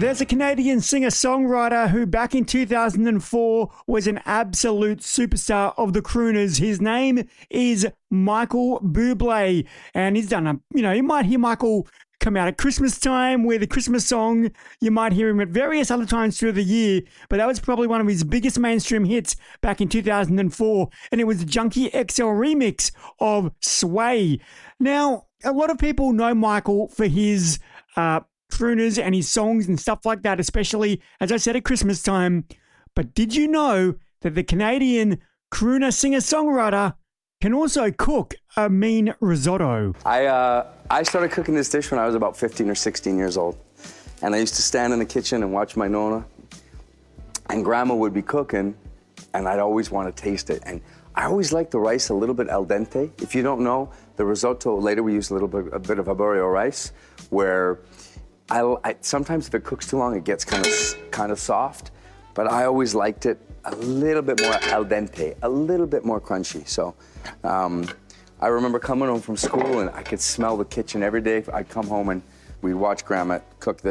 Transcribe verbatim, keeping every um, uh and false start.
There's a Canadian singer-songwriter who back in two thousand four was an absolute superstar of the crooners. His name is Michael Bublé, and he's done a, you know, you might hear Michael come out at Christmas time with a Christmas song. You might hear him at various other times through the year, but that was probably one of his biggest mainstream hits back in two thousand four, and it was the Junkie X L remix of Sway. Now, a lot of people know Michael for his uh, crooners and his songs and stuff like that, especially, as I said, at Christmas time. But did you know that the Canadian crooner singer-songwriter can also cook a mean risotto? I uh, I started cooking this dish when I was about fifteen or sixteen years old. And I used to stand in the kitchen and watch my Nonna. And Grandma would be cooking, and I'd always want to taste it. And I always like the rice a little bit al dente. If you don't know, the risotto, later we use a little bit, a bit of arborio rice, where I, I, sometimes if it cooks too long, it gets kind of kind of soft, but I always liked it a little bit more al dente, a little bit more crunchy. So um, I remember coming home from school and I could smell the kitchen every day. I'd come home and we'd watch Grandma cook this.